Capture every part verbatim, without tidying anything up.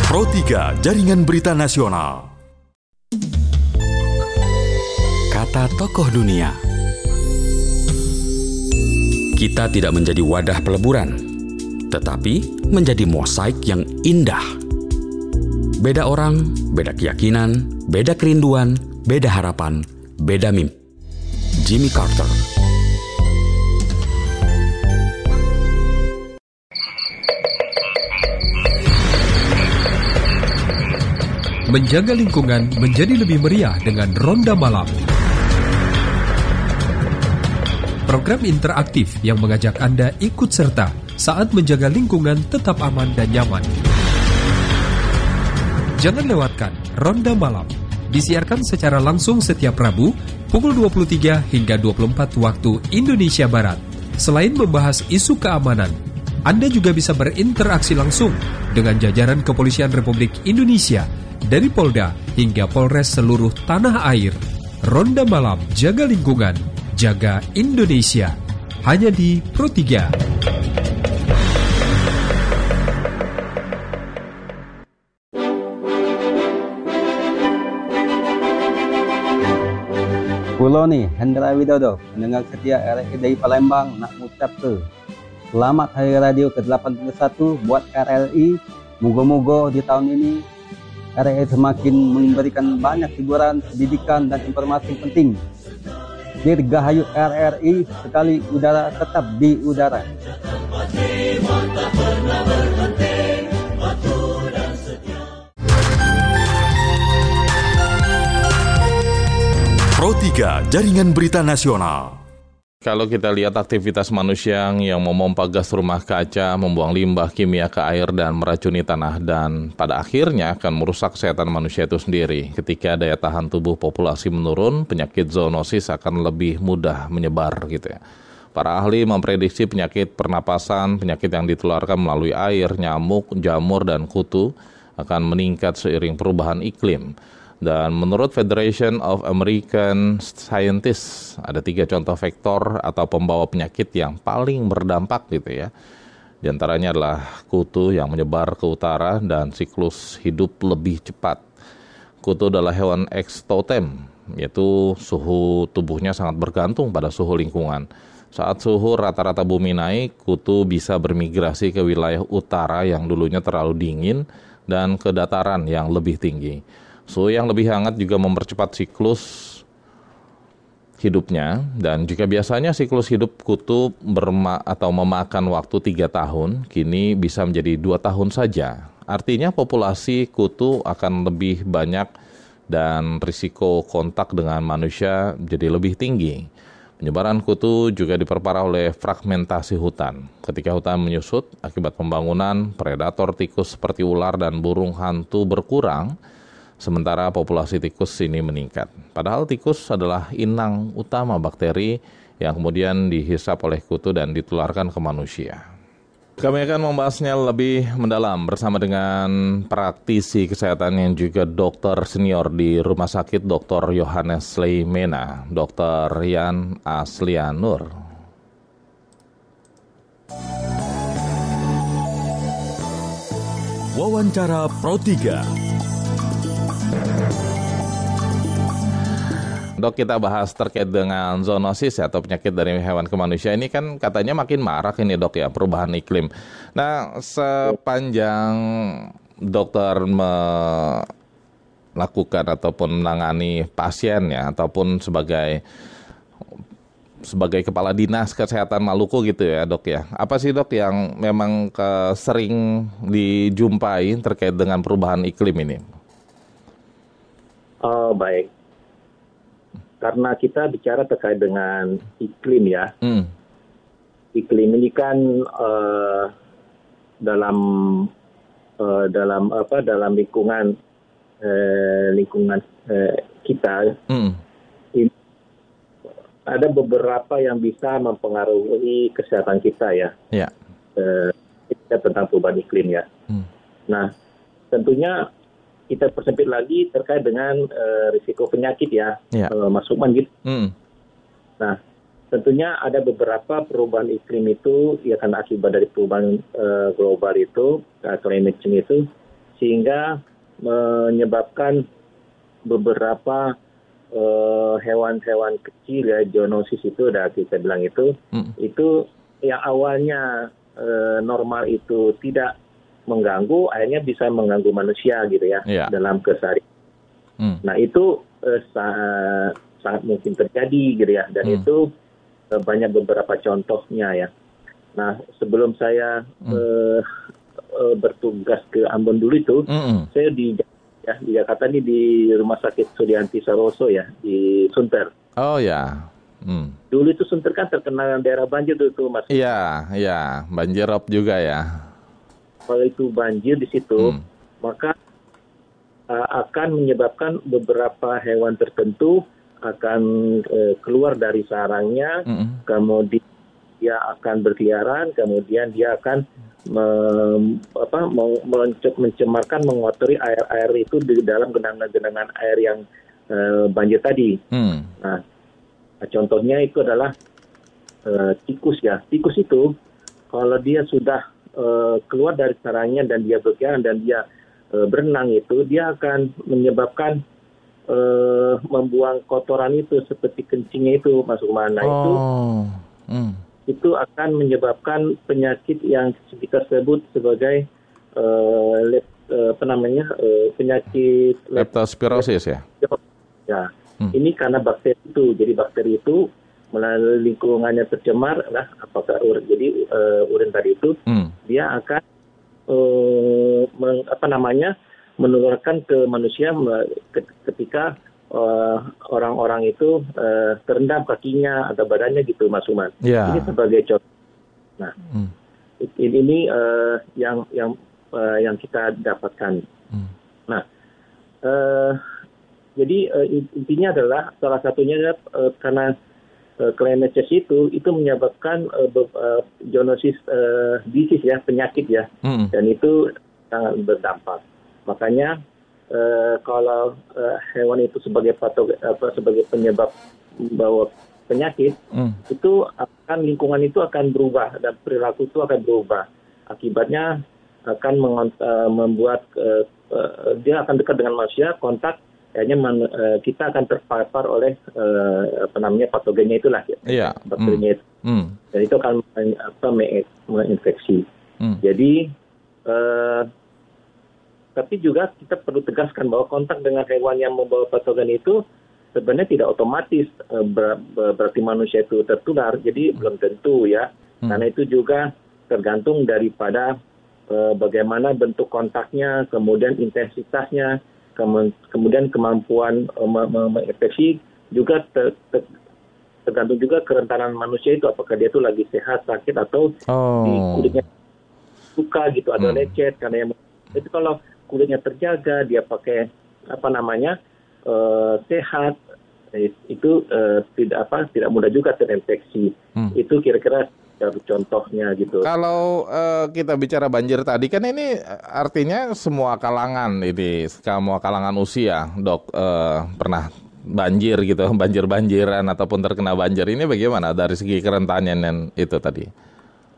Pro tiga Jaringan Berita Nasional. Kata tokoh dunia. Kita tidak menjadi wadah peleburan, tetapi menjadi mosaik yang indah. Beda orang, beda keyakinan, beda kerinduan, beda harapan, beda mimpi. Jimmy Carter. Menjaga lingkungan menjadi lebih meriah dengan Ronda Malam. Program interaktif yang mengajak Anda ikut serta saat menjaga lingkungan tetap aman dan nyaman. Jangan lewatkan Ronda Malam. Disiarkan secara langsung setiap Rabu pukul dua puluh tiga hingga dua puluh empat waktu Indonesia Barat. Selain membahas isu keamanan, Anda juga bisa berinteraksi langsung dengan jajaran Kepolisian Republik Indonesia dari Polda hingga Polres seluruh tanah air. Ronda Malam, jaga lingkungan, jaga Indonesia. Hanya di Pro tiga. Kulo nih, Hendra Widodo, pendengar setia R R I dari Palembang, nak mengucap ke selamat Hari Radio ke delapan puluh satu buat R R I. Moga-moga di tahun ini R R I semakin memberikan banyak hiburan, pendidikan, dan informasi penting. Dirgahayu R R I, sekali udara tetap di udara. Pro tiga Jaringan Berita Nasional. Kalau kita lihat aktivitas manusia yang memompa gas rumah kaca, membuang limbah kimia ke air dan meracuni tanah, dan pada akhirnya akan merusak kesehatan manusia itu sendiri. Ketika daya tahan tubuh populasi menurun, penyakit zoonosis akan lebih mudah menyebar gitu ya. Para ahli memprediksi penyakit pernapasan, penyakit yang ditularkan melalui air, nyamuk, jamur, dan kutu akan meningkat seiring perubahan iklim. Dan menurut Federation of American Scientists, ada tiga contoh vektor atau pembawa penyakit yang paling berdampak gitu ya. Di antaranya adalah kutu yang menyebar ke utara dan siklus hidup lebih cepat. Kutu adalah hewan ekstotem, yaitu suhu tubuhnya sangat bergantung pada suhu lingkungan. Saat suhu rata-rata bumi naik, kutu bisa bermigrasi ke wilayah utara yang dulunya terlalu dingin dan ke dataran yang lebih tinggi. Suhu yang lebih hangat juga mempercepat siklus hidupnya, dan jika biasanya siklus hidup kutu berma atau memakan waktu tiga tahun, kini bisa menjadi dua tahun saja. Artinya populasi kutu akan lebih banyak dan risiko kontak dengan manusia jadi lebih tinggi. Penyebaran kutu juga diperparah oleh fragmentasi hutan. Ketika hutan menyusut akibat pembangunan, predator tikus seperti ular dan burung hantu berkurang, sementara populasi tikus ini meningkat. Padahal tikus adalah inang utama bakteri yang kemudian dihisap oleh kutu dan ditularkan ke manusia. Kami akan membahasnya lebih mendalam bersama dengan praktisi kesehatan yang juga dokter senior di Rumah Sakit Doktor Yohanes Sleimena, Dokter Yan Aslianur. Wawancara Pro tiga. Dok, kita bahas terkait dengan zoonosis atau penyakit dari hewan ke manusia. Ini kan katanya makin marak ini dok ya, perubahan iklim. Nah, sepanjang dokter melakukan ataupun menangani pasien ya, ataupun sebagai sebagai kepala dinas kesehatan Maluku gitu ya dok ya. Apa sih dok yang memang ke, sering dijumpai terkait dengan perubahan iklim ini? Oh baik. Karena kita bicara terkait dengan iklim ya, hmm. iklim ini kan uh, dalam uh, dalam apa dalam lingkungan uh, lingkungan uh, kita, hmm. ini ada beberapa yang bisa mempengaruhi kesehatan kita ya. Yeah. Uh, kita tentang perubahan iklim ya. Hmm. Nah, tentunya kita persempit lagi terkait dengan uh, risiko penyakit ya, yeah. uh, Mas Lukman gitu. Mm. Nah, tentunya ada beberapa perubahan iklim itu ya karena akibat dari perubahan uh, global itu, uh, climate change itu, sehingga menyebabkan beberapa uh, hewan-hewan kecil ya, zoonosis itu udah kita bilang itu, hmm. itu yang awalnya uh, normal itu tidak mengganggu, akhirnya bisa mengganggu manusia gitu ya, yeah. dalam keseharian. Hmm. Nah itu uh, sa- sangat mungkin terjadi gitu ya, dan hmm. itu uh, banyak beberapa contohnya ya. Nah sebelum saya hmm. uh, uh, bertugas ke Ambon dulu itu, hmm. saya di ya di Jakarta ini di Rumah Sakit Sulianti Saroso ya, di Sunter. Oh ya. Hmm. Dulu itu Sunter kan terkenal daerah banjir dulu Mas. Iya, iya, banjir rob juga ya. Kalau itu banjir di situ, hmm. maka uh, akan menyebabkan beberapa hewan tertentu akan uh, keluar dari sarangnya, hmm. kemudian dia akan berkeliaran, kemudian dia akan Mem, apa, mencemarkan, mengotori air-air itu di dalam genangan-genangan air yang uh, banjir tadi. Hmm. Nah, contohnya itu adalah uh, tikus ya. Tikus itu kalau dia sudah uh, keluar dari sarangnya dan dia berkeliaran dan dia uh, berenang itu, dia akan menyebabkan uh, membuang kotoran itu seperti kencingnya itu masuk mana. Oh. Itu. Hmm. itu akan menyebabkan penyakit yang kita sebut sebagai uh, lep, uh, apa namanya uh, penyakit leptospirosis ya. Ya, hmm. ini karena bakteri itu. Jadi bakteri itu melalui lingkungannya tercemar, nah apakah urin, jadi uh, urin tadi itu hmm. dia akan uh, meng, apa namanya menularkan ke manusia ketika Uh, orang-orang itu uh, terendam kakinya atau badannya gitu, Mas Uman. Yeah. Ini sebagai contoh. Nah, hmm. ini, ini uh, yang yang uh, yang kita dapatkan. Hmm. Nah, uh, jadi uh, intinya adalah salah satunya adalah uh, karena uh, climate change itu itu menyebabkan uh, uh, zoonosis uh, disease ya, penyakit ya, hmm. dan itu sangat berdampak. Makanya Uh, kalau uh, hewan itu sebagai patog apa sebagai penyebab membawa penyakit, mm. itu akan lingkungan itu akan berubah dan perilaku itu akan berubah. Akibatnya akan meng- uh, membuat uh, uh, dia akan dekat dengan manusia, kontak, kayaknya man- uh, kita akan terpapar oleh uh, apa namanya patogennya itulah, ya, yeah. bakterinya mm. itu, mm. dan itu akan apa menginfeksi. Mm. Jadi uh, tapi juga kita perlu tegaskan bahwa kontak dengan hewan yang membawa patogen itu sebenarnya tidak otomatis uh, ber- ber- berarti manusia itu tertular. Jadi hmm. belum tentu ya. Hmm. Karena itu juga tergantung daripada uh, bagaimana bentuk kontaknya, kemudian intensitasnya, ke- kemudian kemampuan uh, menginfeksi, juga ter- ter- tergantung juga kerentanan manusia itu, apakah dia itu lagi sehat, sakit, atau oh. di kulitnya suka gitu, ada hmm. lecet. Karena yang itu kalau kulitnya terjaga, dia pakai apa namanya uh, sehat, itu uh, tidak apa tidak mudah juga terinfeksi. Hmm. Itu kira-kira contohnya gitu. Kalau uh, kita bicara banjir tadi kan ini artinya semua kalangan ini, semua kalangan usia, Dok, uh, pernah banjir gitu, banjir-banjiran ataupun terkena banjir. Ini bagaimana dari segi kerentanan itu tadi?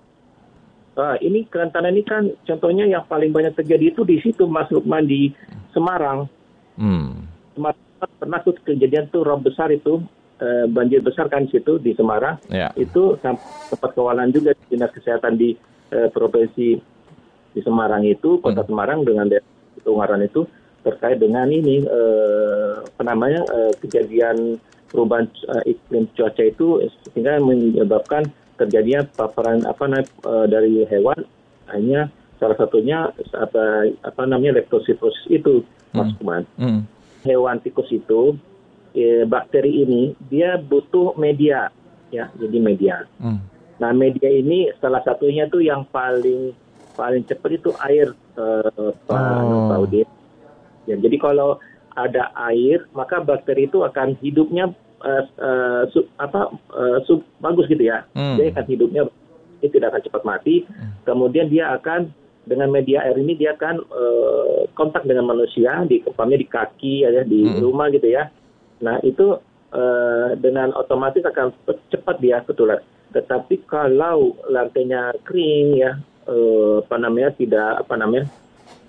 Uh, ini kerentanan ini kan contohnya yang paling banyak terjadi itu di situ, Mas Lukman, di Semarang. Hmm. Semarang pernah tuh kejadian tuh rob besar itu, uh, banjir besar kan di situ di Semarang. Yeah. Itu sempat kewalan juga dinas kesehatan di uh, provinsi di Semarang itu, kota hmm. Semarang dengan daerah Ungaran itu terkait dengan ini uh, apa namanya uh, kejadian perubahan uh, iklim cuaca itu sehingga menyebabkan terjadinya paparan apa uh, dari hewan, hanya salah satunya apa apa namanya leptospirosis itu, Mas Kuman. Hmm. Hmm. Hewan tikus itu eh, bakteri ini dia butuh media ya, jadi media. Hmm. Nah, media ini salah satunya tuh yang paling paling cepat itu air, uh, Pak Saudi. Ya, jadi kalau ada air, maka bakteri itu akan hidupnya Uh, uh, sub, apa uh, sub, bagus gitu ya. Hmm. Dia akan hidupnya, dia tidak akan cepat mati. Hmm. Kemudian dia akan dengan media air ini dia akan uh, kontak dengan manusia, di kepalanya di kaki ya, di hmm. rumah gitu ya. Nah itu uh, dengan otomatis akan cepat dia tertular. Tetapi kalau lantainya kering ya, uh, apa namanya tidak apa namanya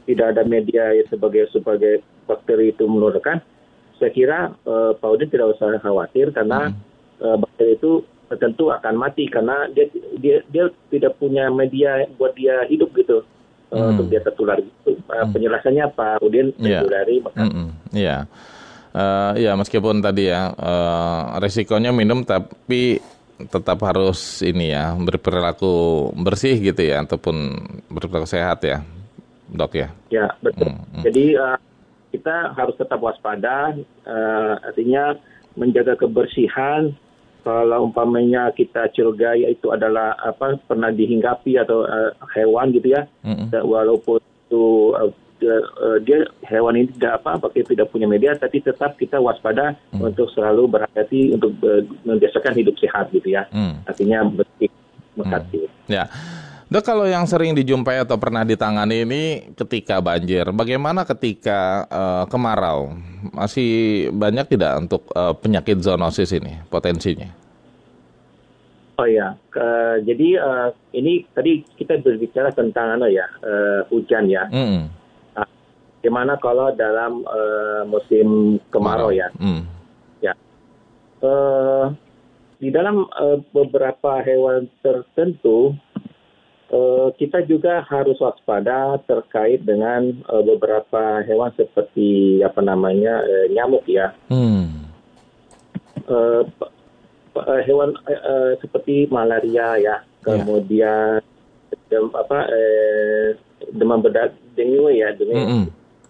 tidak ada media sebagai sebagai bakteri itu menularkan, saya kira uh, Pak Udin tidak usah khawatir karena hmm. uh, bakteri itu tentu akan mati karena dia dia dia tidak punya media buat dia hidup gitu. Hmm. Untuk dia tertular itu. Uh, penjelasannya Pak Udin yeah. dari Iya. Yeah. Uh, ya meskipun tadi ya uh, resikonya minum tapi tetap harus ini ya berperilaku bersih gitu ya ataupun berperilaku sehat ya, Dok ya. Ya betul. Hmm. Jadi uh, kita harus tetap waspada, uh, artinya menjaga kebersihan. Kalau umpamanya kita curigai itu adalah apa pernah dihinggapi atau uh, hewan gitu ya, mm-hmm. walaupun itu uh, dia, uh, dia hewan ini tidak apa, pakai tidak punya media, tapi tetap kita waspada mm. untuk selalu berhati-hati untuk uh, membiasakan hidup sehat gitu ya, mm. artinya bersih, berhati. Mm. Ya. Dok, kalau yang sering dijumpai atau pernah ditangani ini ketika banjir, bagaimana ketika uh, kemarau? Masih banyak tidak untuk uh, penyakit zoonosis ini potensinya? Oh ya, uh, jadi uh, ini tadi kita berbicara tentang ano ya uh, hujan ya. Mm. Uh, gimana kalau dalam uh, musim kemarau ya? Mm. Ya, uh, di dalam uh, beberapa hewan tertentu. Uh, kita juga harus waspada terkait dengan uh, beberapa hewan seperti apa namanya uh, nyamuk ya. Hmm. Uh, uh, hewan uh, seperti malaria ya, kemudian yeah. dem, apa uh, demam berdarah dengue ya, dengue. Mm-hmm.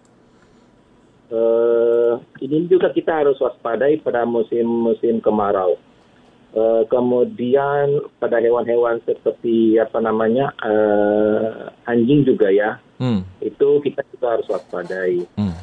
Uh, ini juga kita harus waspadai pada musim-musim kemarau. Uh, kemudian pada hewan-hewan seperti apa namanya uh, anjing juga ya, hmm. itu kita juga harus waspadai. Hmm.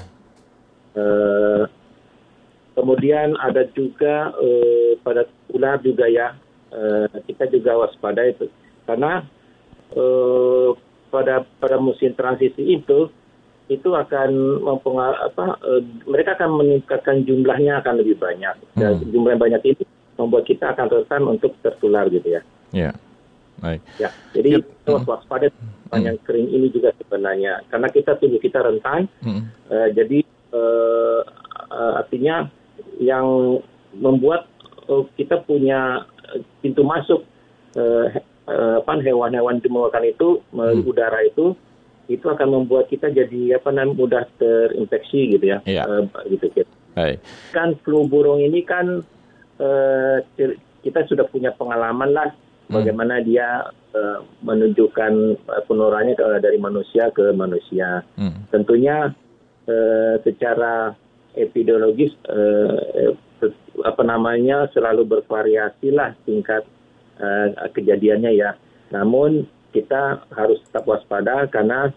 Uh, kemudian ada juga uh, pada ular juga ya, uh, kita juga waspadai itu karena uh, pada pada musim transisi itu itu akan mempengaruhi apa uh, mereka akan meningkatkan jumlahnya akan lebih banyak. Dan hmm. jumlah yang banyak ini membuat kita akan rentan untuk tertular gitu ya. Ya, baik. Ya, jadi kita waspada yang kering ini juga sebenarnya karena kita tubuh kita rentan. Hmm. Uh, jadi uh, uh, artinya yang membuat uh, kita punya pintu masuk uh, uh, apa hewan-hewan di mengeluarkan itu melalui hmm. udara itu itu akan membuat kita jadi apa namanya mudah terinfeksi gitu ya. Ya. Uh, gitu gitu. Baik. Kan flu burung ini kan Uh, kita sudah punya pengalaman lah bagaimana hmm. dia uh, menunjukkan uh, penularannya uh, dari manusia ke manusia. Hmm. Tentunya uh, secara epidemiologis uh, apa namanya selalu bervariasi lah tingkat uh, kejadiannya ya. Namun kita harus tetap waspada karena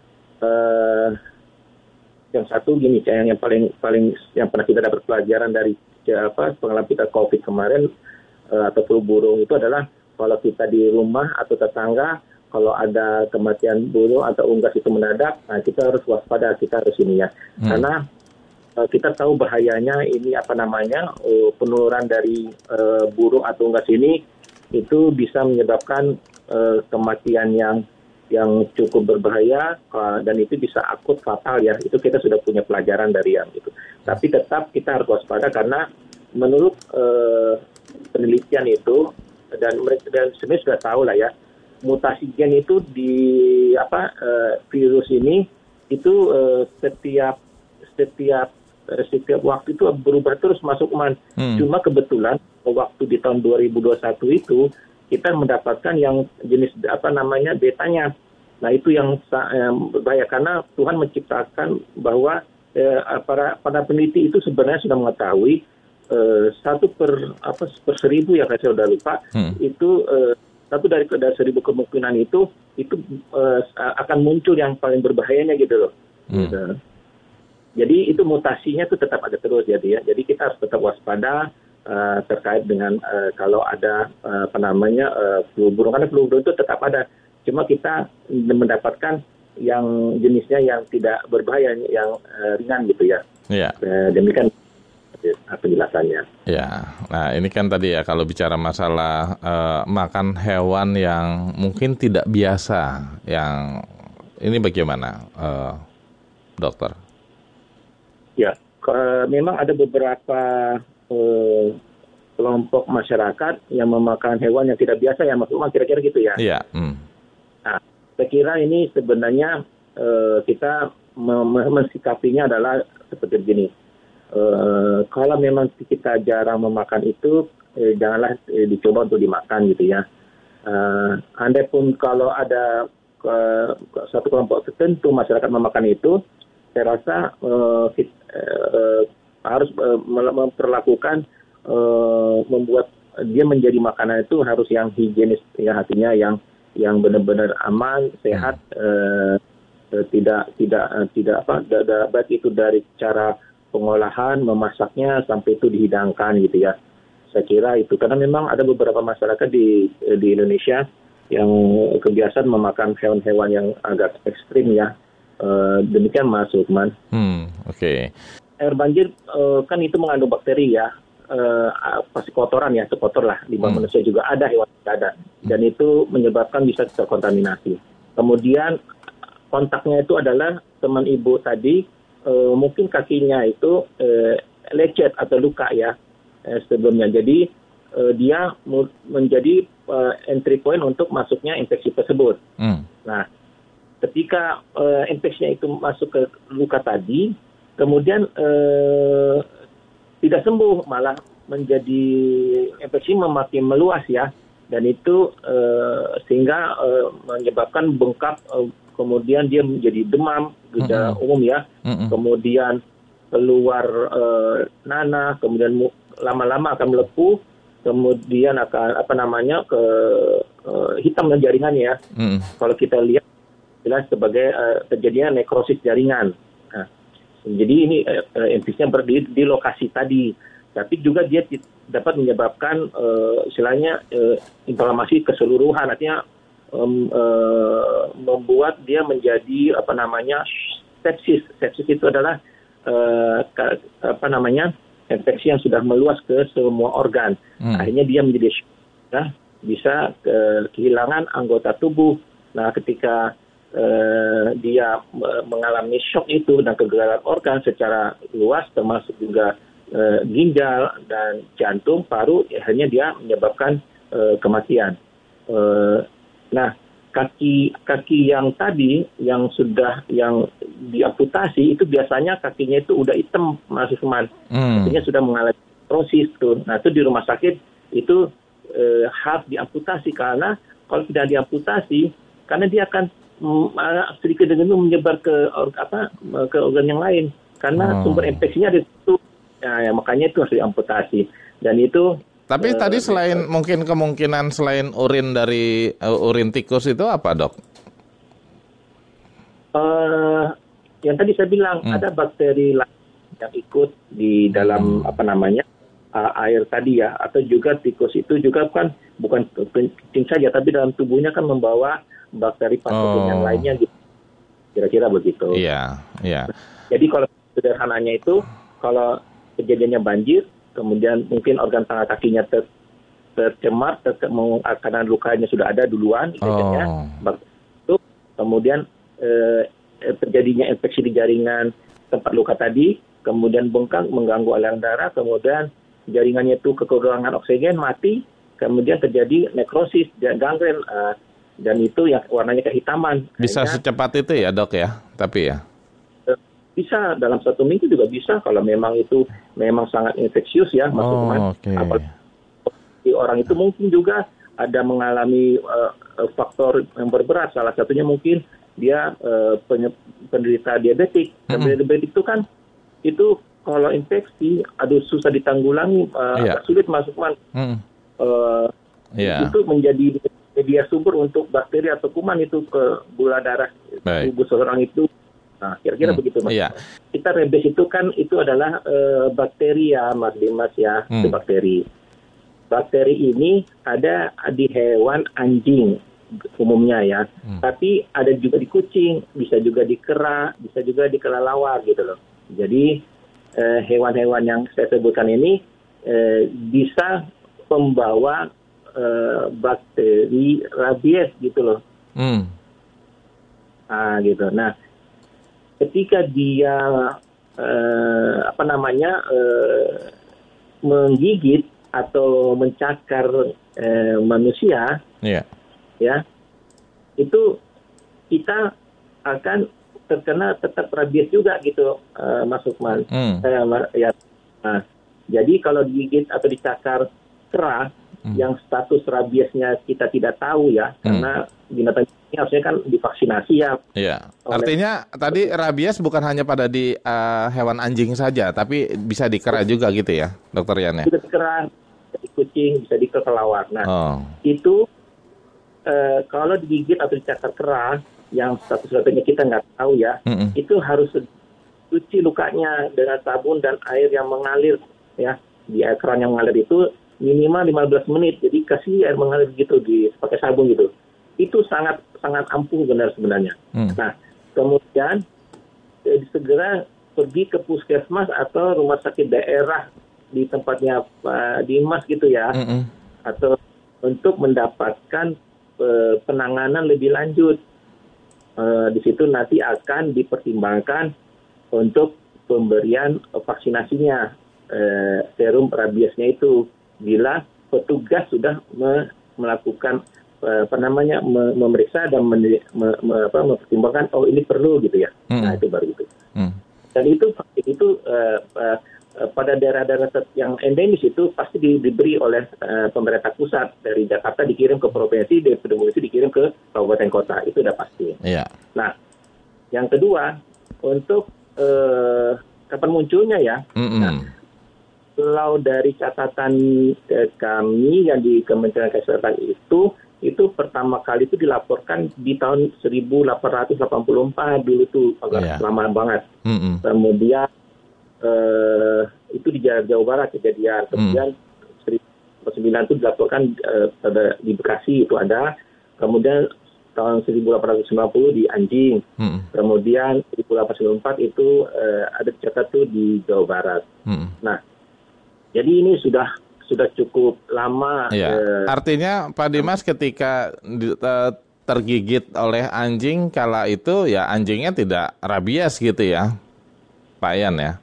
uh, yang satu gini, yang, yang paling paling yang pernah kita dapat pelajaran dari ya, apa pengalaman kita COVID kemarin uh, atau flu burung itu adalah kalau kita di rumah atau tetangga kalau ada kematian burung atau unggas itu mendadak, nah kita harus waspada, kita harus ini ya, hmm. karena uh, kita tahu bahayanya ini apa namanya uh, penularan dari uh, burung atau unggas ini itu bisa menyebabkan uh, kematian yang yang cukup berbahaya uh, dan itu bisa akut fatal ya. Itu kita sudah punya pelajaran dari yang itu. Tapi tetap kita harus waspada karena menurut uh, penelitian itu dan mereka dan sebenarnya sudah tahu lah ya, mutasi gen itu di apa uh, virus ini itu uh, setiap setiap uh, setiap waktu itu berubah terus Mas Ukman. Hmm. Cuma kebetulan waktu di tahun dua ribu dua puluh satu itu kita mendapatkan yang jenis apa namanya betanya. Nah itu yang eh, berbahaya karena Tuhan menciptakan bahwa eh, para para peneliti itu sebenarnya sudah mengetahui eh, satu per apa per seribu ya saya sudah lupa hmm. itu eh, satu dari dari seribu kemungkinan itu itu eh, akan muncul yang paling berbahayanya gitu loh. Hmm. Gitu. Jadi itu mutasinya itu tetap ada terus jadi ya. Jadi kita harus tetap waspada. Uh, terkait dengan uh, kalau ada uh, apa namanya uh, flu burung karena flu burung itu tetap ada cuma kita mendapatkan yang jenisnya yang tidak berbahaya yang uh, ringan gitu ya. Ya. Uh, demikian penjelasannya. Ya, nah ini kan tadi ya kalau bicara masalah uh, makan hewan yang mungkin tidak biasa yang Ini bagaimana, uh, dokter? Ya, ke, memang ada beberapa uh, kelompok masyarakat yang memakan hewan yang tidak biasa ya, Mas Umar, kira-kira gitu ya. Iya. Hmm. Nah, saya kira ini sebenarnya uh, kita mensikapinya adalah seperti begini. Uh, kalau memang kita jarang memakan itu, eh, janganlah eh, dicoba untuk dimakan gitu ya. Uh, andai pun kalau ada uh, satu kelompok tertentu masyarakat memakan itu, saya rasa uh, kita, uh, harus uh, memperlakukan uh, membuat dia menjadi makanan itu harus yang higienis, ya, artinya yang yang benar-benar aman, sehat. Uh, tidak tidak tidak apa baik itu dari cara pengolahan, memasaknya sampai itu dihidangkan gitu ya. Saya kira itu karena memang ada beberapa masyarakat di di Indonesia yang kebiasaan memakan hewan-hewan yang agak ekstrim ya. E, demikian Mas Lukman. Hmm, oke. Okay. Air banjir e, kan itu mengandung bakteri ya. E, pasti kotoran ya, kotor lah di bawah hmm. manusia juga ada, hewan juga ada. Dan itu menyebabkan bisa terkontaminasi. Kemudian kontaknya itu adalah teman ibu tadi, e, mungkin kakinya itu e, lecet atau luka ya e, sebelumnya. Jadi e, dia mu- menjadi e, entry point untuk masuknya infeksi tersebut. Hmm. Nah, ketika e, infeksinya itu masuk ke luka tadi, kemudian e, tidak sembuh, malah menjadi infeksi memakin meluas ya. Dan itu e, sehingga e, menyebabkan bengkak, e, kemudian dia menjadi demam, gejala mm-hmm. umum ya, mm-hmm. kemudian keluar e, nanah, kemudian mu, lama-lama akan melepuh, kemudian akan apa namanya ke e, hitam jaringannya ya. Mm-hmm. Kalau kita lihat jelas sebagai e, terjadinya nekrosis jaringan. Nah, jadi ini e, infeksinya berdiri di lokasi tadi, tapi juga dia dapat menyebabkan e, istilahnya e, inflamasi keseluruhan, artinya Um, uh, membuat dia menjadi apa namanya sepsis. Sepsis itu adalah uh, ka, apa namanya infeksi yang sudah meluas ke semua organ. Hmm. Akhirnya dia menjadi ya, bisa ke, kehilangan anggota tubuh. Nah, ketika uh, dia uh, mengalami shock itu dan kegagalan organ secara luas, termasuk juga uh, ginjal dan jantung, paru, akhirnya dia menyebabkan uh, kematian. Uh, Nah, kaki kaki yang tadi yang sudah yang diamputasi itu biasanya kakinya itu udah hitam, Mas Usman. Hmm. Artinya sudah mengalami proses tuh. Nah, itu di rumah sakit itu eh, harus diamputasi karena kalau tidak diamputasi, karena dia akan mm, sedikit demi menyebar ke apa ke organ yang lain karena hmm. sumber infeksinya di situ. Nah, ya, makanya itu harus diamputasi. Dan itu Tapi uh, tadi selain uh, mungkin kemungkinan selain urin dari uh, urin tikus itu apa, Dok? Uh, yang tadi saya bilang hmm. ada bakteri yang ikut di dalam hmm. apa namanya uh, air tadi ya, atau juga tikus itu juga kan bukan kencing saja, tapi dalam tubuhnya kan membawa bakteri patogen oh. yang lainnya, gitu. Kira-kira begitu. Iya, iya. Jadi kalau sederhananya itu kalau kejadiannya banjir, kemudian mungkin organ tangan kakinya ter, tercemar, ter, karena lukanya sudah ada duluan, oh. itu, kemudian eh, terjadinya infeksi di jaringan tempat luka tadi, kemudian bengkak, mengganggu aliran darah, kemudian jaringannya itu kekurangan oksigen, mati, kemudian terjadi nekrosis dan gangren, uh, dan itu yang warnanya kehitaman. Bisa Hanya, secepat itu ya, Dok ya? Tapi ya? Bisa, dalam satu minggu juga bisa kalau memang itu memang sangat infeksius ya, Mas Lukman. Oh, okay. Apalagi orang itu mungkin juga ada mengalami uh, faktor yang berberat. Salah satunya mungkin dia uh, penderita diabetik. Dan mm-hmm. diabetik itu kan itu kalau infeksi, aduh susah ditanggulangi, uh, yeah. agak sulit, Mas Lukman. Mm. Uh, yeah. Itu menjadi media sumber untuk bakteri atau kuman itu ke gula darah tubuh seorang itu. Nah, kira-kira hmm, begitu, Mas. Iya. Kita rabies itu kan itu adalah e, bakteri ya, Mas Dimas ya, hmm. itu bakteri. Bakteri ini ada di hewan anjing umumnya ya, hmm. tapi ada juga di kucing, bisa juga di kera, bisa juga di kelelawar gitu loh. Jadi e, hewan-hewan yang saya sebutkan ini e, bisa membawa e, bakteri rabies gitu loh. Hmm. Nah, gitu. Nah, ketika dia eh, apa namanya eh, menggigit atau mencakar eh, manusia, yeah. ya, itu kita akan terkena tetap rabies juga gitu, uh, Mas Lukman. Mm. Uh, ya, nah, jadi kalau digigit atau dicakar kera mm. yang status rabiesnya kita tidak tahu ya, mm. karena binatang ini harusnya kan divaksinasi ya. Iya. Artinya tadi rabies bukan hanya pada di uh, hewan anjing saja, tapi bisa di kera juga gitu ya, Dokter Yan ya? Bisa di kera, bisa di kucing, bisa di kelelawar. Nah, oh. itu uh, kalau digigit atau dicakar kera yang status rabiesnya kita nggak tahu ya, mm-mm. itu harus cuci lukanya dengan sabun dan air yang mengalir ya, di air keran yang mengalir itu minimal lima belas menit. Jadi kasih air mengalir gitu di pakai sabun gitu. Itu sangat sangat ampuh benar sebenarnya. Mm. Nah, kemudian eh, segera pergi ke puskesmas atau rumah sakit daerah di tempatnya Pak Dimas gitu ya, mm-mm. atau untuk mendapatkan eh, penanganan lebih lanjut. Uh, di situ nanti akan dipertimbangkan untuk pemberian vaksinasinya, uh, serum rabiesnya itu bila petugas sudah me- melakukan uh, apa namanya me- memeriksa dan men- me- me- apa, mempertimbangkan oh ini perlu gitu ya. Hmm. Nah itu baru itu. Hmm. Dan itu itu uh, uh, pada daerah-daerah yang endemis itu pasti di, diberi oleh uh, pemerintah pusat. Dari Jakarta dikirim ke provinsi, dari provinsi dikirim ke kabupaten kota, itu udah pasti. Iya. Nah, yang kedua untuk uh, kapan munculnya ya? Mm-hmm. Nah, kalau dari catatan uh, kami yang di Kementerian Kesehatan itu, itu pertama kali itu dilaporkan di tahun seribu delapan ratus delapan puluh empat dulu tuh, agak yeah. lama banget. Mm-hmm. Kemudian Uh, itu di Jawa Barat kejadian. Kemudian hmm. seribu sembilan ratus sembilan itu dilaporkan uh, pada di Bekasi itu ada. Kemudian tahun seribu delapan ratus sembilan puluh di Anjing. Hmm. Kemudian seribu delapan ratus sembilan puluh empat itu uh, ada tercatat tuh di Jawa Barat. Hmm. Nah, jadi ini sudah sudah cukup lama. Ya. Uh, Artinya Pak Dimas ketika di, uh, tergigit oleh anjing kala itu ya anjingnya tidak rabies gitu ya, Pak Yan ya?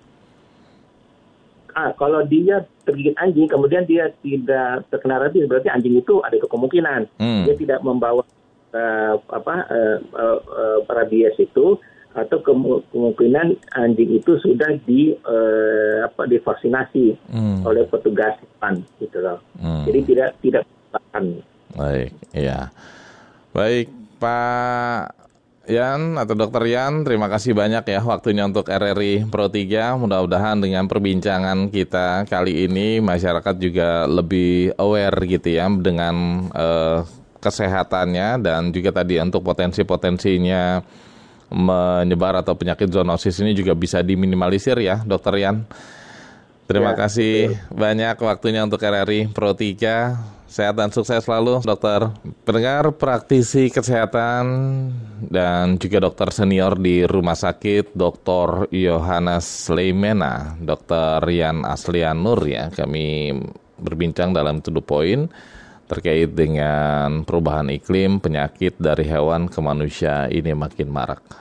Ah, kalau dia tergigit anjing, kemudian dia tidak terkena rabies, berarti anjing itu ada kemungkinan hmm. dia tidak membawa uh, apa uh, uh, uh, rabies itu, atau ke- kemungkinan anjing itu sudah di uh, apa divaksinasi hmm. oleh petugas hewan, gitu loh. Hmm. Jadi tidak tidak akan. Baik, iya. Baik, Pak Yan atau Dokter Yan, terima kasih banyak ya waktunya untuk R R I Pro tiga. Mudah-mudahan dengan perbincangan kita kali ini masyarakat juga lebih aware gitu ya dengan uh, kesehatannya, dan juga tadi untuk potensi-potensinya menyebar atau penyakit zoonosis ini juga bisa diminimalisir ya, Dokter Yan. Terima ya, kasih ya. banyak waktunya untuk R R I Pro tiga. Sehat dan sukses selalu, Dokter. Pendengar, praktisi kesehatan dan juga dokter senior di Rumah Sakit Doktor Yohanes Leimena, Dokter Yan Aslian Nur ya, kami berbincang dalam To The Point terkait dengan perubahan iklim, penyakit dari hewan ke manusia ini makin marak.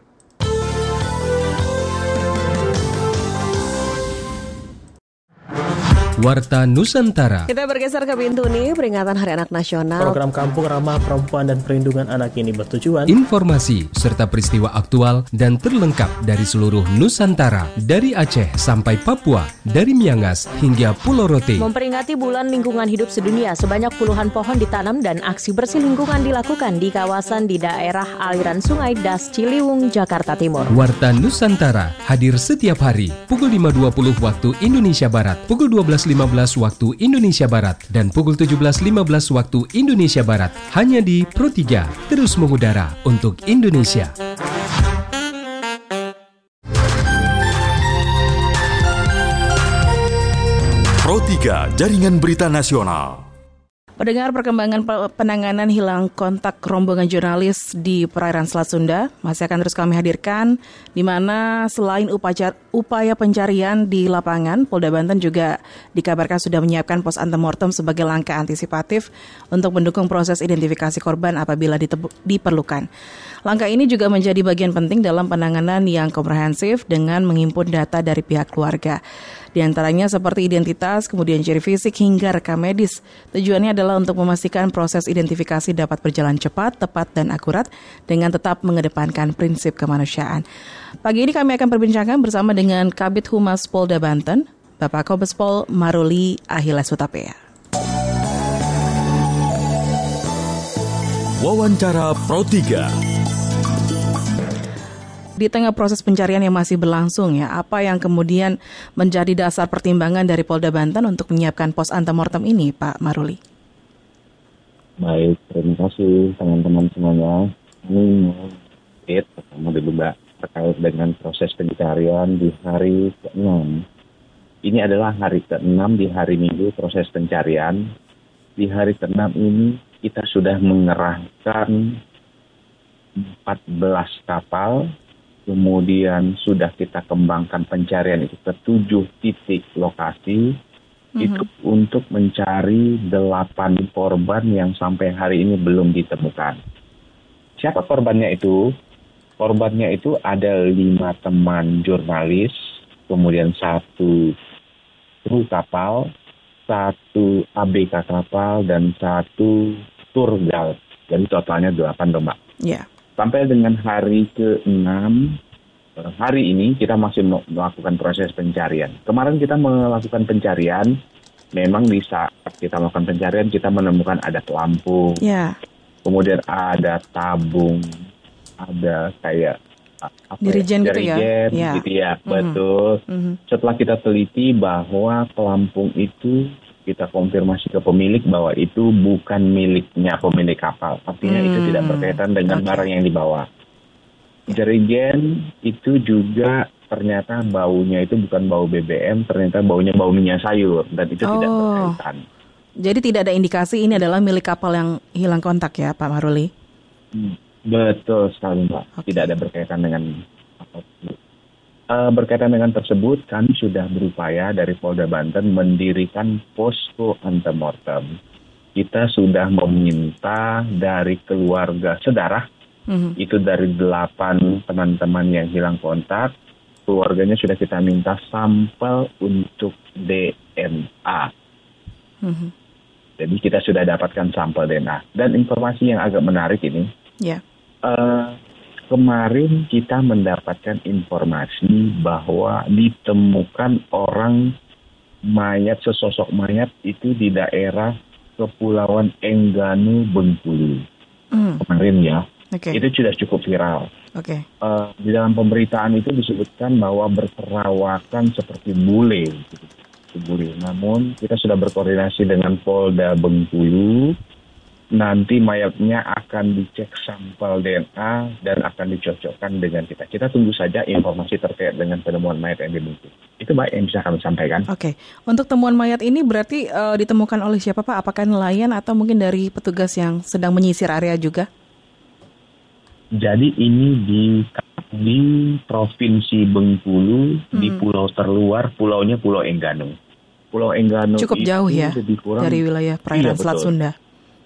Warta Nusantara. Kita bergeser ke Bintuni, peringatan Hari Anak Nasional. Program Kampung Ramah Perempuan dan Perlindungan Anak ini bertujuan informasi serta peristiwa aktual dan terlengkap dari seluruh Nusantara, dari Aceh sampai Papua, dari Miangas hingga Pulau Rote. Memperingati Bulan Lingkungan Hidup Sedunia, sebanyak puluhan pohon ditanam dan aksi bersih lingkungan dilakukan di kawasan di daerah aliran Sungai Das Ciliwung, Jakarta Timur. Warta Nusantara hadir setiap hari pukul lima dua puluh waktu Indonesia Barat, pukul dua belas lima belas waktu Indonesia Barat, dan pukul tujuh belas lima belas waktu Indonesia Barat, hanya di Pro tiga, terus mengudara untuk Indonesia. Pro tiga, Jaringan Berita Nasional. Pendengar, perkembangan penanganan hilang kontak rombongan jurnalis di perairan Selat Sunda masih akan terus kami hadirkan, di mana selain upaya, upaya pencarian di lapangan, Polda Banten juga dikabarkan sudah menyiapkan pos antemortem sebagai langkah antisipatif untuk mendukung proses identifikasi korban apabila ditebu- diperlukan. Langkah ini juga menjadi bagian penting dalam penanganan yang komprehensif dengan menghimpun data dari pihak keluarga. Di antaranya seperti identitas, kemudian ciri fisik hingga rekam medis. Tujuannya adalah untuk memastikan proses identifikasi dapat berjalan cepat, tepat, dan akurat dengan tetap mengedepankan prinsip kemanusiaan. Pagi ini kami akan perbincangkan bersama dengan Kabid Humas Polda Banten, Bapak Kombes Pol Maruli Achilles Hutapea. Wawancara Pro tiga. Di tengah proses pencarian yang masih berlangsung ya, apa yang kemudian menjadi dasar pertimbangan dari Polda Banten untuk menyiapkan pos antemortem ini, Pak Maruli? Baik, terima kasih teman-teman semuanya. Ini update pertama dulu Mbak terkait dengan proses pencarian di hari keenam. Ini adalah hari keenam di hari Minggu proses pencarian. Di hari keenam ini kita sudah mengerahkan empat belas kapal. Kemudian sudah kita kembangkan pencarian itu ke tujuh titik lokasi, mm-hmm. itu untuk mencari delapan korban yang sampai hari ini belum ditemukan. Siapa korbannya itu? Korbannya itu ada lima teman jurnalis, kemudian satu kru kapal, satu A B K kapal, dan satu tour guide. Jadi totalnya delapan dong, Mbak. Iya. Yeah. Sampai dengan hari keenam, hari ini kita masih melakukan proses pencarian. Kemarin kita melakukan pencarian, memang di saat kita melakukan pencarian, kita menemukan ada pelampung, yeah. kemudian ada tabung, ada kayak apa dirijen ya, gitu ya, yeah. gitu ya, mm-hmm. betul. Mm-hmm. Setelah kita teliti bahwa pelampung itu, kita konfirmasi ke pemilik bahwa itu bukan miliknya pemilik kapal. Artinya hmm. itu tidak berkaitan dengan okay. barang yang dibawa. Jerigen itu juga ternyata baunya itu bukan bau B B M, ternyata baunya bau minyak sayur. Dan itu oh. tidak berkaitan. Jadi tidak ada indikasi ini adalah milik kapal yang hilang kontak ya Pak Maruli? Hmm. Betul sekali Mbak. Okay. Tidak ada berkaitan dengan apa itu. Uh, berkaitan dengan tersebut, kami sudah berupaya dari Polda Banten mendirikan posko antemortem. Kita sudah meminta dari keluarga saudara, mm-hmm. itu dari delapan teman-teman yang hilang kontak, keluarganya sudah kita minta sampel untuk D N A. Mm-hmm. Jadi kita sudah dapatkan sampel D N A. Dan informasi yang agak menarik ini, yeah. uh, kemarin kita mendapatkan informasi bahwa ditemukan orang mayat, sesosok mayat itu di daerah Kepulauan Engganu, Bengkulu. Mm. Kemarin ya, okay. Itu sudah cukup viral. Okay. Uh, di dalam pemberitaan itu disebutkan bahwa berperawakan seperti bule. Gitu. Bule. Namun kita sudah berkoordinasi dengan Polda Bengkulu. Nanti mayatnya akan dicek sampel D N A dan akan dicocokkan dengan kita. Kita tunggu saja informasi terkait dengan penemuan mayat yang dibentuk. Itu baik yang bisa kami sampaikan. Oke, okay. Untuk temuan mayat ini berarti uh, ditemukan oleh siapa Pak? Apakah nelayan atau mungkin dari petugas yang sedang menyisir area juga? Jadi ini di, di Provinsi Bengkulu, hmm. di pulau terluar, pulaunya Pulau Engganu. Pulau Engganu cukup jauh ya kurang, dari wilayah perairan iya, Selat Sunda.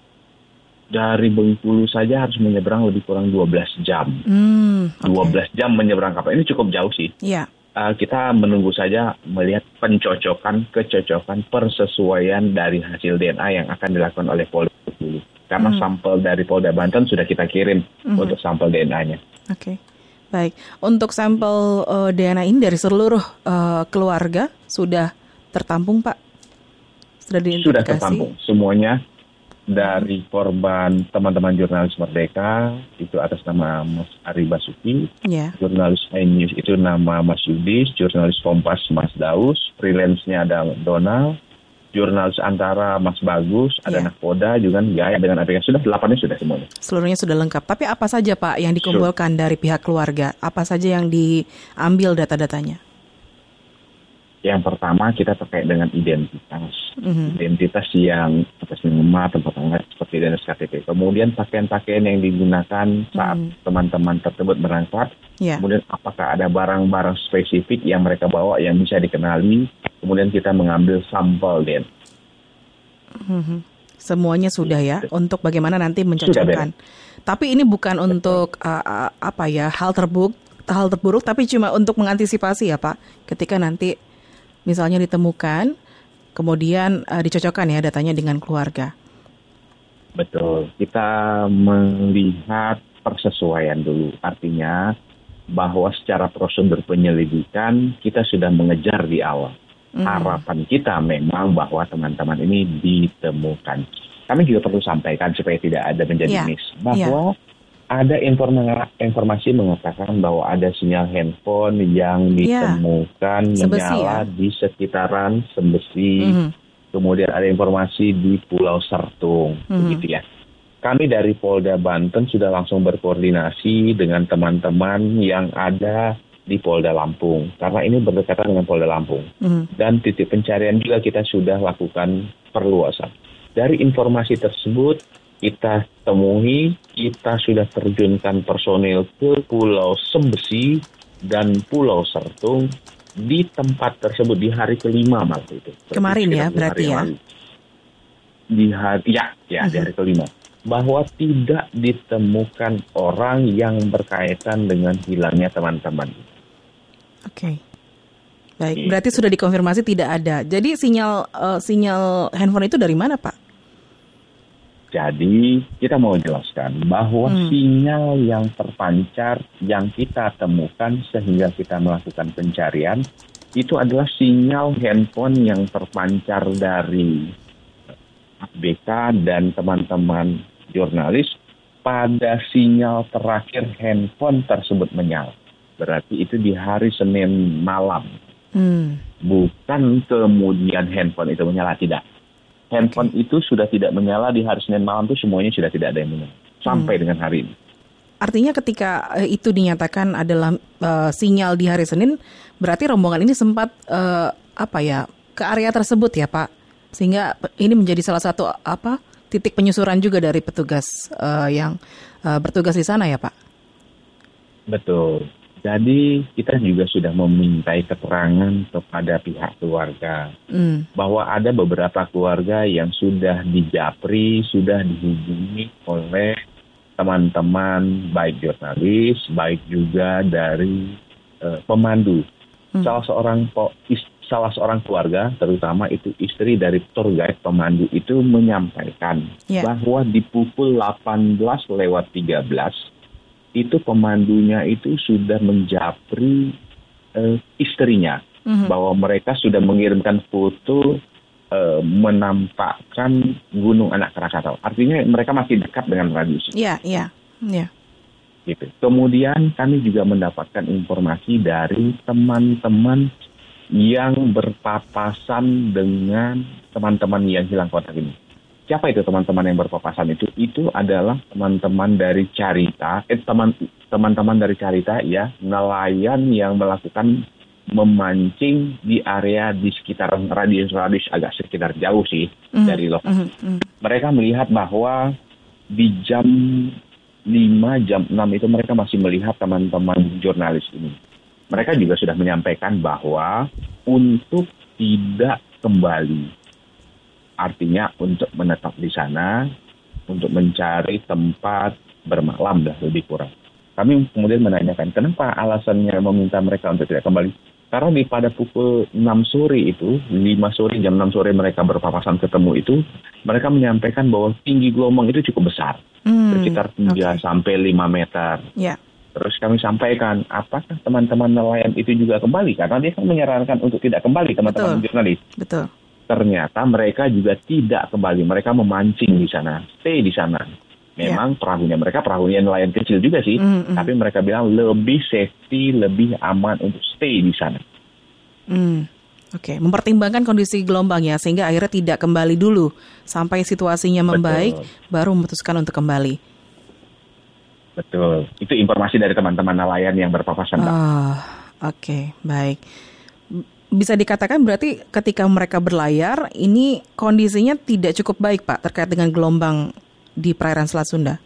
Dari Bengkulu saja harus menyeberang lebih kurang dua belas jam. Hmm, okay. dua belas jam menyeberang kapal. Ini cukup jauh sih. Yeah. Uh, kita menunggu saja melihat pencocokan, kecocokan, persesuaian dari hasil D N A yang akan dilakukan oleh Polda Bengkulu. Karena hmm. sampel dari Polda Banten sudah kita kirim hmm. untuk sampel D N A-nya. Oke, okay. Baik. Untuk sampel uh, D N A ini dari seluruh uh, keluarga sudah tertampung, Pak? Sudah diidentifikasi? Sudah tertampung semuanya. Dari korban teman-teman jurnalis Merdeka, itu atas nama Mas Ari Basuki, yeah. Jurnalis iNews itu nama Mas Yudis, jurnalis Kompas Mas Daus, freelance-nya ada Donald, jurnalis Antara Mas Bagus, ada yeah. Nakoda juga Gaya dengan A P K. Sudah delapannya sudah semuanya. Seluruhnya sudah lengkap. Tapi apa saja Pak yang dikumpulkan Sur. dari pihak keluarga? Apa saja yang diambil data-datanya? Yang pertama kita terkait dengan identitas. Mm-hmm. Identitas yang atas nama, tempat tanggal, seperti identitas K T P. Kemudian pakaian-pakaian yang digunakan saat mm-hmm. teman-teman tersebut berangkat. Yeah. Kemudian apakah ada barang-barang spesifik yang mereka bawa yang bisa dikenali. Kemudian kita mengambil sampel D N A. Mm-hmm. Semuanya sudah ya untuk bagaimana nanti mencocokkan. Tapi ini bukan untuk uh, apa ya hal terburuk, hal terburuk, tapi cuma untuk mengantisipasi ya Pak. Ketika nanti misalnya ditemukan, kemudian uh, dicocokkan ya datanya dengan keluarga. Betul. Kita melihat persesuaian dulu. Artinya bahwa secara prosedur penyelidikan kita sudah mengejar di awal. Mm. Harapan kita memang bahwa teman-teman ini ditemukan. Kami juga perlu sampaikan supaya tidak ada menjadi yeah. miss. Bahwa yeah. ada informa- informasi mengatakan bahwa ada sinyal handphone yang ditemukan yeah. menyala ya? di sekitaran Sembesi. Mm-hmm. Kemudian ada informasi di Pulau Sertung. Mm-hmm. Begitu ya. Kami dari Polda Banten sudah langsung berkoordinasi dengan teman-teman yang ada di Polda Lampung. Karena ini berdekatan dengan Polda Lampung. Mm. Dan titik pencarian juga kita sudah lakukan perluasan. Dari informasi tersebut, kita temui, kita sudah terjunkan personil ke Pulau Sembesi dan Pulau Sertung di tempat tersebut di hari kelima malam itu. Kemarin ya, berarti ya? Di hari, ya, ya mm-hmm. di hari kelima. Bahwa tidak ditemukan orang yang berkaitan dengan hilangnya teman-teman. Oke, okay. Baik. Gitu. Berarti sudah dikonfirmasi tidak ada. Jadi sinyal uh, sinyal handphone itu dari mana, Pak? Jadi kita mau jelaskan bahwa hmm. sinyal yang terpancar yang kita temukan sehingga kita melakukan pencarian itu adalah sinyal handphone yang terpancar dari A B K dan teman-teman jurnalis pada sinyal terakhir handphone tersebut menyala. Berarti itu di hari Senin malam. Hmm. Bukan kemudian handphone itu menyala, tidak. Handphone okay. itu sudah tidak menyala di hari Senin malam, itu semuanya sudah tidak ada yang menyala. Sampai hmm. dengan hari ini. Artinya ketika itu dinyatakan adalah uh, sinyal di hari Senin, berarti rombongan ini sempat uh, apa ya ke area tersebut ya Pak? Sehingga ini menjadi salah satu apa titik penyusuran juga dari petugas uh, yang uh, bertugas di sana ya Pak? Betul. Jadi kita juga sudah memintai keterangan kepada pihak keluarga mm. bahwa ada beberapa keluarga yang sudah dijapri, sudah dihubungi oleh teman-teman baik jurnalis, baik juga dari uh, pemandu. Mm. Salah seorang po- ist- salah seorang keluarga, terutama itu istri dari tour guide pemandu itu menyampaikan yeah. bahwa di pukul delapan belas lewat tiga belas itu pemandunya itu sudah menjapri uh, istrinya, mm-hmm. bahwa mereka sudah mengirimkan foto uh, menampakkan Gunung Anak Krakatau. Artinya mereka masih dekat dengan radius. Iya, iya, iya. Gitu. Kemudian kami juga mendapatkan informasi dari teman-teman yang berpapasan dengan teman-teman yang hilang kontak ini. Siapa itu teman-teman yang berpapasan itu? Itu adalah teman-teman dari Carita, eh, teman, teman-teman dari Carita ya, nelayan yang melakukan memancing di area di sekitar radius-radius agak sekitar jauh sih mm. dari lokasi. Mm. Mereka melihat bahwa di jam lima, jam enam itu mereka masih melihat teman-teman jurnalis ini. Mereka juga sudah menyampaikan bahwa untuk tidak kembali, artinya untuk menetap di sana, untuk mencari tempat bermalam dah lebih kurang. Kami kemudian menanyakan kenapa alasannya meminta mereka untuk tidak kembali. Karena di pada pukul enam sore itu, lima sore, jam enam sore mereka berpapasan ketemu itu, mereka menyampaikan bahwa tinggi gelombang itu cukup besar, hmm, sekitar tiga okay. sampai lima meter. Yeah. Terus kami sampaikan, apakah teman-teman nelayan itu juga kembali? Karena dia kan menyarankan untuk tidak kembali, teman-teman jurnalis. Betul. Ternyata mereka juga tidak kembali. Mereka memancing di sana, stay di sana. Memang yeah. perahunya mereka perahunya nelayan kecil juga sih. Mm-hmm. Tapi mereka bilang lebih safety, lebih aman untuk stay di sana. Mm. Oke, okay. Mempertimbangkan kondisi gelombang ya, sehingga akhirnya tidak kembali dulu. Sampai situasinya membaik, betul. Baru memutuskan untuk kembali. Betul, itu informasi dari teman-teman nelayan yang berpapasan. Oh, oke, okay. Baik. Bisa dikatakan berarti ketika mereka berlayar, ini kondisinya tidak cukup baik, Pak, terkait dengan gelombang di perairan Selat Sunda?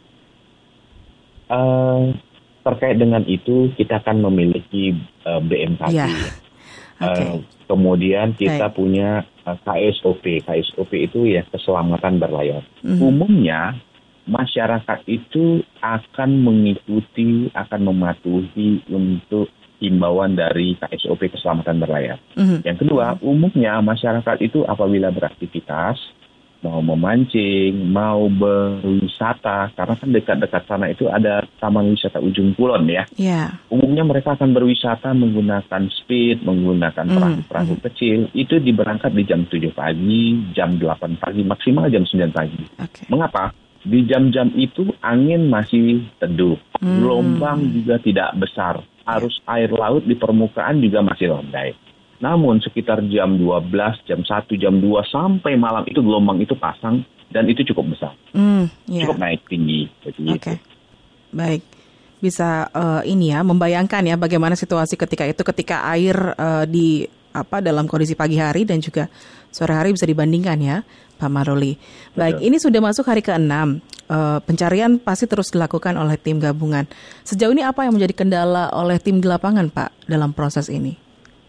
Uh, terkait dengan itu, kita akan memiliki uh, B M K G. Yeah. Okay. Uh, kemudian kita Baik. punya K S O P. K S O P itu ya keselamatan berlayar. Mm-hmm. Umumnya masyarakat itu akan mengikuti, akan mematuhi untuk himbauan dari K S O P keselamatan berlayar. Mm-hmm. Yang kedua, umumnya masyarakat itu apabila beraktivitas, mau memancing, mau berwisata, karena kan dekat-dekat sana itu ada Taman Wisata Ujung Kulon ya. Yeah. Umumnya mereka akan berwisata menggunakan speed, menggunakan perahu-perahu mm. kecil. Itu diberangkat di jam tujuh pagi, jam delapan pagi, maksimal jam sembilan pagi. Okay. Mengapa? Di jam-jam itu angin masih teduh, mm. gelombang juga tidak besar, arus air laut di permukaan juga masih landai. Namun sekitar jam dua belas, jam satu, jam dua sampai malam itu gelombang itu pasang dan itu cukup besar. Mm, yeah. Cukup naik tinggi. Oke. Okay. Baik. Bisa uh, ini ya membayangkan ya bagaimana situasi ketika itu ketika air uh, di apa dalam kondisi pagi hari dan juga sore hari bisa dibandingkan ya, Pak Maruli. Baik, betul. Ini sudah masuk hari keenam. Uh, pencarian pasti terus dilakukan oleh tim gabungan. Sejauh ini apa yang menjadi kendala oleh tim di lapangan, Pak, dalam proses ini?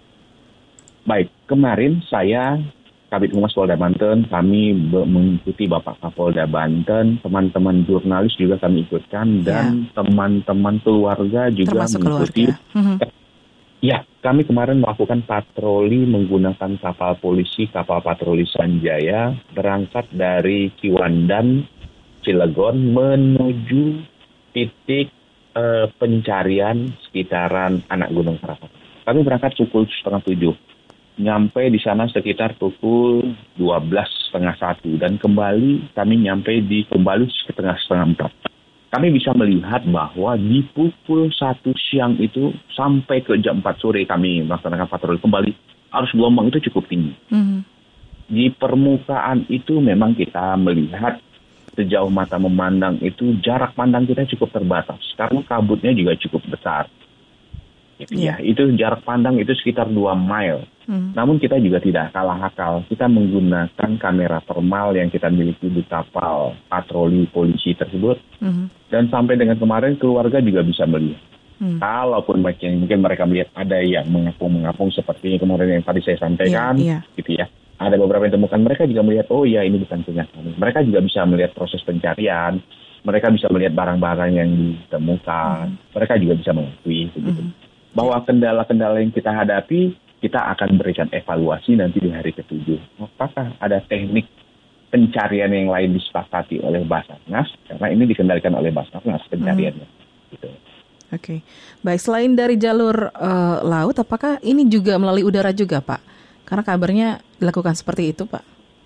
Baik, kemarin saya, Kabid Humas Polda Banten, kami be- mengikuti Bapak Kapolda Banten, teman-teman jurnalis juga kami ikutkan, dan ya. teman-teman keluarga juga termasuk mengikuti. Keluarga. Ya, kami kemarin melakukan patroli menggunakan kapal polisi, kapal patroli Sanjaya, berangkat dari Ciwandan, Cilegon, menuju titik eh, pencarian sekitaran anak Gunung Krakatau. Kami berangkat pukul setengah tujuh. Nyampe di sana sekitar pukul dua belas setengah satu dan kembali kami nyampe di kembali setengah setengah empat. Kami bisa melihat bahwa di pukul satu siang itu sampai ke jam empat sore kami melaksanakan patroli kembali, arus gelombang itu cukup tinggi. Mm-hmm. Di permukaan itu memang kita melihat sejauh mata memandang itu jarak pandang kita cukup terbatas karena kabutnya juga cukup besar. Ya, yeah. Itu jarak pandang itu sekitar dua mile. Hmm. Namun kita juga tidak kalah akal. Kita menggunakan kamera thermal yang kita miliki di kapal patroli polisi tersebut. Hmm. Dan sampai dengan kemarin keluarga juga bisa melihat. Hmm. Kalaupun mungkin, mungkin mereka melihat ada yang mengapung-mengapung seperti kemarin yang tadi saya sampaikan, yeah, yeah. gitu ya. Ada beberapa yang temukan, mereka juga melihat, oh ya ini bukan punya kami. Mereka juga bisa melihat proses pencarian. Mereka bisa melihat barang-barang yang ditemukan. Hmm. Mereka juga bisa mengakui begitu. Hmm. Bahwa kendala-kendala yang kita hadapi, kita akan berikan evaluasi nanti di hari ketujuh. Apakah ada teknik pencarian yang lain disepakati oleh Basarnas? Karena ini dikendalikan oleh Basarnas pencariannya. Hmm. Gitu. Oke, okay. Baik. Selain dari jalur uh, laut, apakah ini juga melalui udara juga, Pak? Karena kabarnya dilakukan seperti itu, Pak.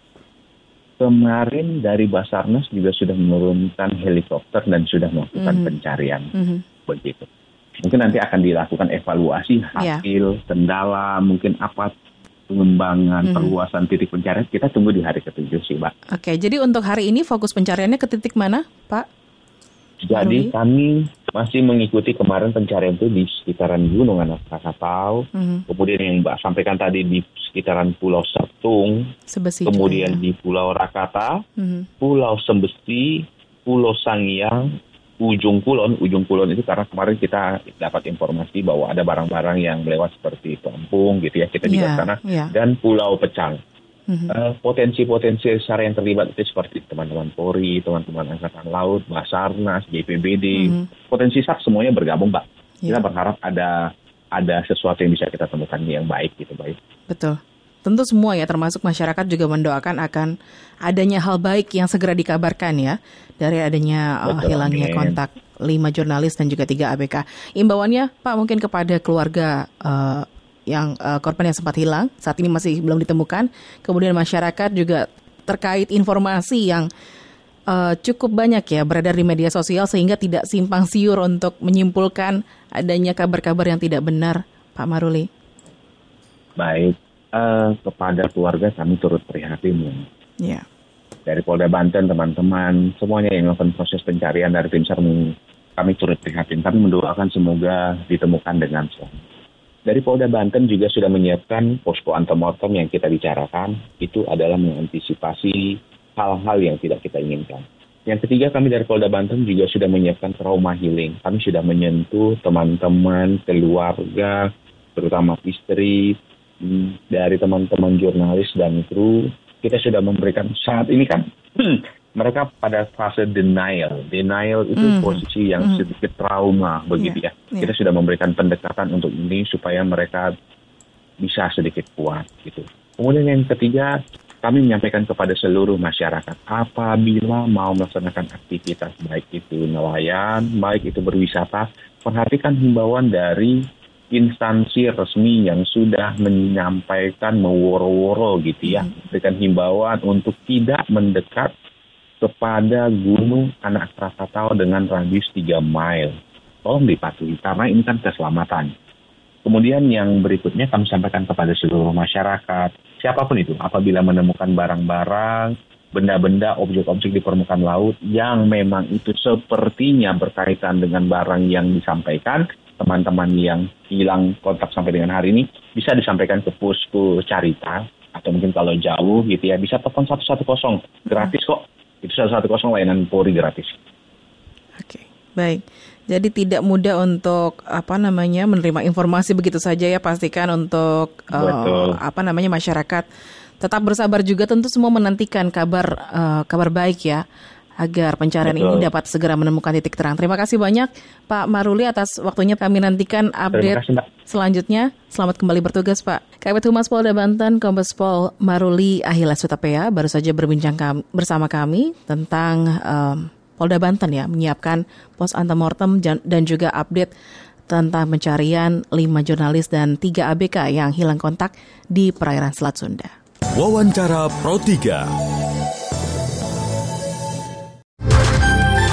Kemarin dari Basarnas juga sudah menurunkan helikopter dan sudah melakukan mm-hmm. pencarian. Mm-hmm. Begitu. Mungkin nanti akan dilakukan evaluasi hasil, yeah. kendala, mungkin apa pengembangan, mm-hmm. perluasan titik pencarian. Kita tunggu di hari ketujuh sih, Pak. Oke, jadi untuk hari ini fokus pencariannya ke titik mana, Pak? Jadi Maruli? Kami masih mengikuti kemarin pencarian itu di sekitaran Gunung Anak Krakatau, mm-hmm. kemudian yang Mbak sampaikan tadi di sekitaran Pulau Sertung, Sebesi kemudian juga, ya. Di Pulau Rakata, mm-hmm. Pulau Sembesi, Pulau Sangiang, Ujung Kulon. Ujung Kulon itu karena kemarin kita dapat informasi bahwa ada barang-barang yang lewat seperti pelampung gitu ya, kita juga yeah, sana, yeah. dan Pulau Pecang. Mm-hmm. Uh, potensi-potensi besar yang terlibat itu seperti teman-teman Polri, teman-teman Angkatan Laut, Basarnas, J P B D, mm-hmm. potensi besar semuanya bergabung, Pak. Yeah. Kita berharap ada ada sesuatu yang bisa kita temukan yang baik gitu, baik. Betul. Tentu semua ya, termasuk masyarakat juga mendoakan akan adanya hal baik yang segera dikabarkan ya, dari adanya uh, hilangnya kontak lima jurnalis dan juga tiga A B K. Imbauannya, Pak, mungkin kepada keluarga uh, yang uh, korban yang sempat hilang, saat ini masih belum ditemukan. Kemudian masyarakat juga terkait informasi yang uh, cukup banyak ya beredar di media sosial sehingga tidak simpang siur untuk menyimpulkan adanya kabar-kabar yang tidak benar, Pak Maruli. Baik, uh, kepada keluarga kami turut prihatin ya. Yeah. Dari Polda Banten, teman-teman, semuanya yang melakukan proses pencarian dari tim SAR, kami turut prihatin. Kami mendoakan semoga ditemukan dengan selamat. Dari Polda Banten juga sudah menyiapkan posko antemortem yang kita bicarakan. Itu adalah mengantisipasi hal-hal yang tidak kita inginkan. Yang ketiga, kami dari Polda Banten juga sudah menyiapkan trauma healing. Kami sudah menyentuh teman-teman, keluarga, terutama istri, dari teman-teman jurnalis dan kru, kita sudah memberikan saat ini kan mereka pada fase denial. Denial itu mm. posisi yang mm. sedikit trauma begitu yeah. ya. Kita yeah. sudah memberikan pendekatan untuk ini supaya mereka bisa sedikit kuat gitu. Kemudian yang ketiga, kami menyampaikan kepada seluruh masyarakat, apabila mau melaksanakan aktivitas baik itu nelayan, baik itu berwisata, perhatikan himbauan dari instansi resmi yang sudah menyampaikan meworo-woro gitu ya, memberikan himbauan untuk tidak mendekat kepada Gunung Anak Krakatau dengan radius tiga mile. Tolong dipatuhi karena ini kan keselamatan. Kemudian yang berikutnya kami sampaikan kepada seluruh masyarakat, siapapun itu, apabila menemukan barang-barang, benda-benda, objek-objek di permukaan laut yang memang itu sepertinya berkaitan dengan barang yang disampaikan, teman-teman yang hilang kontak sampai dengan hari ini bisa disampaikan ke posko Carita atau mungkin kalau jauh gitu ya bisa telepon satu satu nol gratis kok. Itu satu satu nol layanan Polri gratis. Oke, baik. Jadi tidak mudah untuk apa namanya menerima informasi begitu saja ya, pastikan untuk uh, apa namanya masyarakat tetap bersabar juga, tentu semua menantikan kabar uh, kabar baik ya, agar pencarian Betul. ini dapat segera menemukan titik terang. Terima kasih banyak Pak Maruli atas waktunya, kami nantikan update kasih, selanjutnya. Selamat kembali bertugas Pak. Kabid Humas Polda Banten, Kombes Pol Maruli Ahilas Hutapea baru saja berbincang kami, bersama kami tentang um, Polda Banten ya menyiapkan pos antemortem dan juga update tentang pencarian lima jurnalis dan tiga A B K yang hilang kontak di perairan Selat Sunda. Wawancara Pro tiga.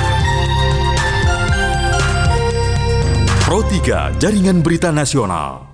Pro tiga, Jaringan Berita Nasional.